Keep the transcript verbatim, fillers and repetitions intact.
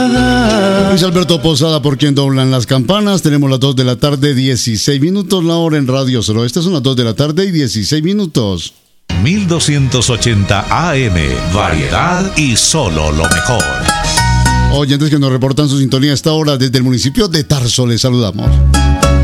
Luis Alberto Posada, por quien doblan las campanas. Tenemos las dos de la tarde, dieciséis minutos. La hora en Radio Suroeste son las dos de la tarde y dieciséis minutos. mil doscientos ochenta A M, variedad y solo lo mejor. Oyentes que nos reportan su sintonía a esta hora desde el municipio de Tarso, les saludamos.